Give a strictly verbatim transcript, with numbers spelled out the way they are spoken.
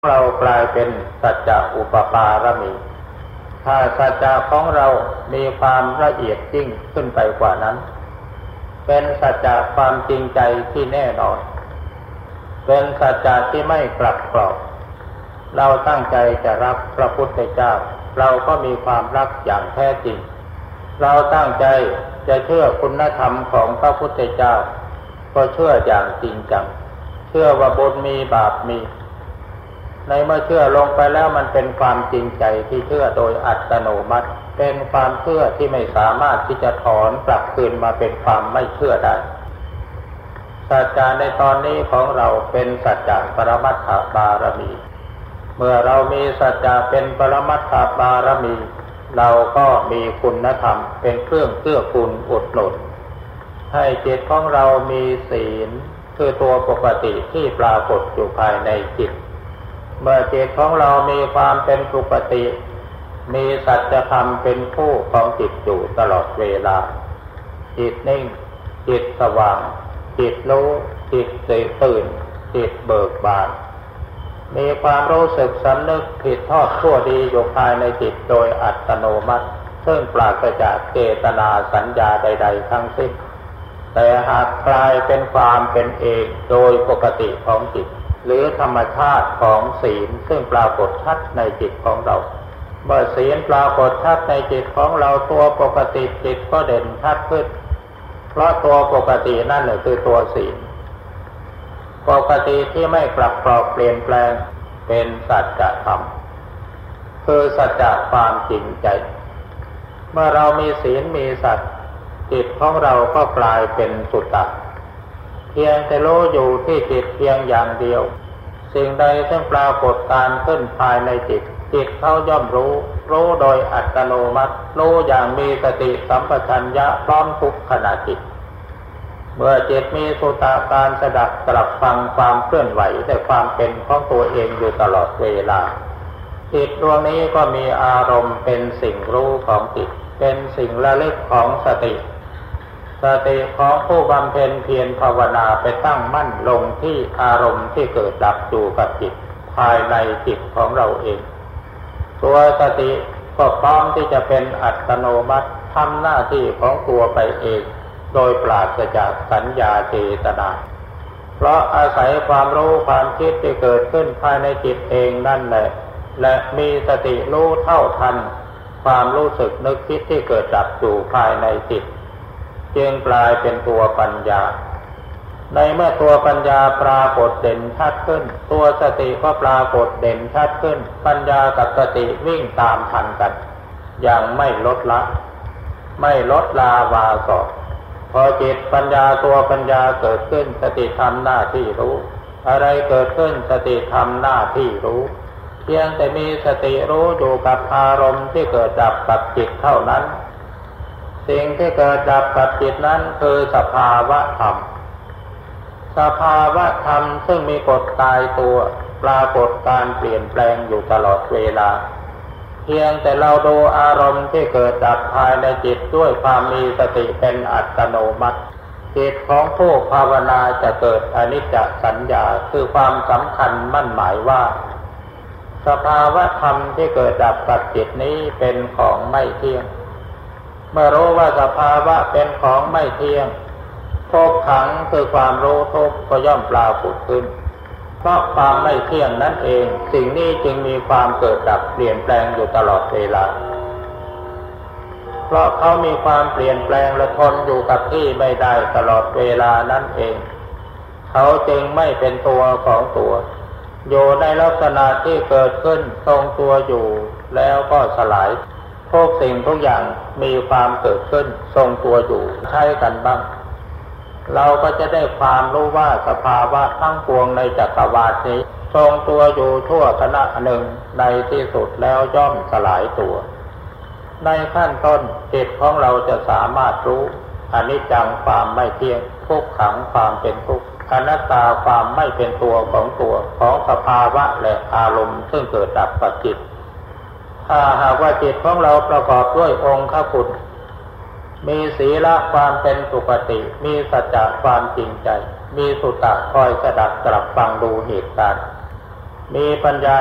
เรากลายเป็นสัจจะอุปปารมีถ้าสัจจะของเรามีความละเอียดยิ่งขึ้นไปกว่านั้นเป็นสัจจะความจริงใจที่แน่นอนเป็นสัจจะที่ไม่กลับกรอกเราตั้งใจจะรักพระพุทธเจ้าเราก็มีความรักอย่างแท้จริงเราตั้งใจจะเชื่อคุณธรรมของพระพุทธเจ้าก็เชื่ออย่างจริงจังเชื่อว่าบุญมีบาปมีในเมื่อเชื่อลงไปแล้วมันเป็นความจริงใจที่เชื่อโดยอัตโนมัติเป็นความเชื่อที่ไม่สามารถที่จะถอนกลับคืนมาเป็นความไม่เชื่อได้สัจจะในตอนนี้ของเราเป็นสัจจะปรมัตถบารมีเมื่อเรามีสัจจะเป็นปรมัตถบารมีเราก็มีคุณธรรมเป็นเครื่องเกื้อกูลอุดหนุนให้จิตของเรามีศีลคือตัวปกติที่ปรากฏอยู่ภายในจิตเมื่อจิตของเรามีความเป็นปกติมีสัจธรรมเป็นผู้ของจิตอยู่ตลอดเวลาจิตนิ่งจิตสว่างจิตรู้จิตตื่นจิตเบิกบานมีความรู้สึกสำนึกผิดชอบชั่วดีอยู่ภายในจิตโดยอัตโนมัติซึ่งปราศจากเจตนาสัญญาใดๆทั้งสิ้นแต่หากกลายเป็นความเป็นเองโดยปกติของจิตหรือธรรมชาติของศีลซึ่งปรากฏชัดในจิตของเราเมื่อศีลปรากฏชัดในจิตของเราตัวปกติจิตก็เด่นชัดขึ้นเพราะตัวปกตินั่นแหละคือตัวศีลปกติที่ไม่กลับกรอกเปลี่ยนแปลงเป็นสัจธรรมคือสัจจะความจริงใจเมื่อเรามีศีลมีสัจจิตของเราก็กลายเป็นสุตตะเพียงแต่รู้อยู่ที่จิตเพียงอย่างเดียวสิ่งใดซึ่งปรากฏการขึ้นภายในจิตจิตเขาย่อมรู้รู้โดยอัตโนมัติรู้อย่างมีสติสัมปชัญญะพร้อมทุกขณะจิตเมื่อจิตมีสุตตะการสดับตรับฟังความเคลื่อนไหวแต่ความเป็นของตัวเองอยู่ตลอดเวลาจิตดวงนี้ก็มีอารมณ์เป็นสิ่งรู้ของจิตเป็นสิ่งระลึกของสติสติของผู้บำเพ็ญเพียรภาวนาไปตั้งมั่นลงที่อารมณ์ที่เกิดดับอยู่กับจิตภายในจิตของเราเองตัวสติก็พร้อมที่จะเป็นอัตโนมัติทำหน้าที่ของตัวไปเองโดยปราศจากสัญญาเจตนาเพราะอาศัยความรู้ความคิดที่เกิดขึ้นภายในจิตเองนั่นแหละและมีสติรู้เท่าทันความรู้สึกนึกคิดที่เกิดดับอยู่ภายในจิตจึงกลายเป็นตัวปัญญาในเมื่อตัวปัญญาปรากฏเด่นชัดขึ้นตัวสติก็ปรากฏเด่นชัดขึ้นปัญญากับสติวิ่งตามทันกันอย่างไม่ลดละไม่ลดลาวาสอกพอจิตปัญญาตัวปัญญาเกิดขึ้นสติทำหน้าที่รู้อะไรเกิดขึ้นสติทำหน้าที่รู้เพียงแต่มีสติรู้อยู่กับอารมณ์ที่เกิดดับกับจิตเท่านั้นสิ่งที่เกิดดับกับจิตนั้นคือสภาวะธรรมสภาวะธรรมซึ่งมีกฎตายตัวปรากฏการเปลี่ยนแปลงอยู่ตลอดเวลาเพียงแต่เราดูอารมณ์ที่เกิดดับภายในจิตด้วยความมีสติเป็นอัตโนมัติจิตของผู้ภาวนาจะเกิดอนิจจสัญญาคือความสำคัญมั่นหมายว่าสภาวะธรรมที่เกิดดับกับจิตนี้เป็นของไม่เที่ยงเมื่อรู้ว่าสภาวะเป็นของไม่เที่ยงทุกขังคือความรู้ทุกข์ก็ย่อมปรากฏขึ้นเพราะความไม่เที่ยงนั่นเองสิ่งนี้จึงมีความเกิดดับเปลี่ยนแปลงอยู่ตลอดเวลาเพราะเขามีความเปลี่ยนแปลงและทนอยู่กับที่ไม่ได้ตลอดเวลานั่นเองเขาจึงไม่เป็นตัวของตัวอยู่ในลักษณะที่เกิดขึ้นทรงตัวอยู่แล้วก็สลายทุกสิ่งทุกอย่างมีความเกิดขึ้นทรงตัวอยู่ใช้กันบ้างเราก็จะได้ความรู้ว่าสภาวะทั้งปวงในจักรวาลนี้ทรงตัวอยู่ชั่วขณะหนึ่งในที่สุดแล้วย่อมสลายตัวในขั้นต้นจิตของเราจะสามารถรู้อนิจจังความไม่เที่ยงทุกขังความเป็นทุกข์อนัตตาความไม่เป็นตัวของตัวของสภาวะและอารมณ์ซึ่งเกิดดับกับจิตถ้าหากว่าจิตของเราประกอบด้วยองค์คุณมีศีลความเป็นปกติมีสัจจะความจริงใจมีสุตตะคอยสดับตรับฟังดูเหตุการณ์มีปัญญา